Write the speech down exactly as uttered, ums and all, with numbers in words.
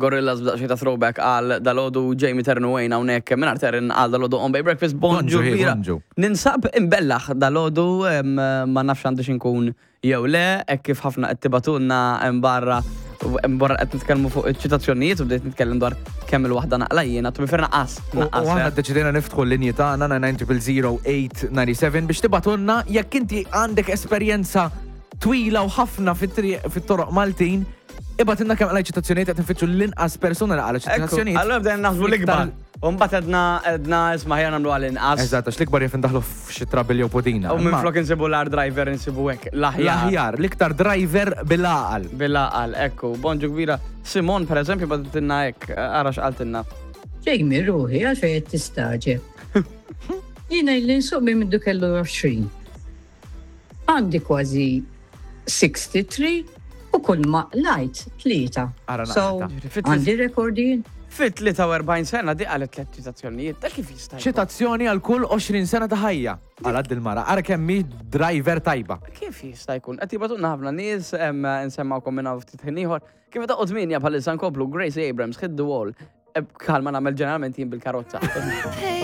Gorillaz b'daq xi ta' throwback għal dalodu Jamie Ternuwayne hawnhekk mingħajr Terren għal dalodu On Bay Breakfast bonġu kbira. Ninsab imbellaħ dalodu ma nafx għandix inkun jew le, hekk kif ħafna qed tibatulna hemm barra hemm barra qed nitkellmu fuq iċ-ċitazzjonijiet u bdejt nitkellem dwar kemm il-waħda naqla jiena tu bifer naqqas. U aħna ddeċidejna niftħu l-linji tagħna nine zero zero eight nine seven biex tibatulna jekk inti għandek esperjenza twila u ħafna fit-toroq Maltin. Ibatinna kemm għalaj ċitazzjonijiet qed nfittxu l-inqas persuna li għala ċitazzjonijiet. Allora bdejna naħsbu l-ikbar. U mbagħad edna edna isma' ħjar nagħmlu għall-inqas. Eżatt, għax l-ikbar jaf indaħlu f'xi trabil jew podina. U minflok insibu l-ar driver insibu hekk. L-aħjar. L-aħjar, l-iktar driver bil-aqal. Bil-aqal, ekku. Bonġu kbira. Simon, per eżempju, badutinna hekk, ara x'qaltilna. Ġejmi ruħi għax qed tistaġeb. Jiena li nsuq minn mindu kellu twenty. Għandi kważi sixty-three u kull ma lajt tlieta. So, għandi rekordin. Fit tlieta sena di għalet tliet ċitazzjonijiet, ta' kif jista' jkun? Ċitazzjoni għal kull twenty sena ta' ħajja. Għal għad il-mara, għara kemmi driver tajba. Kif jista' jkun? Qed jibatulna ħafna nies nsemmawkom minn hawn ftit ħin ieħor. Kif ta' qudminja bħalissa nkomplu Gracie Abrams, Hit the Wall. Kalma nagħmel ġeneralment jien bil-karozza.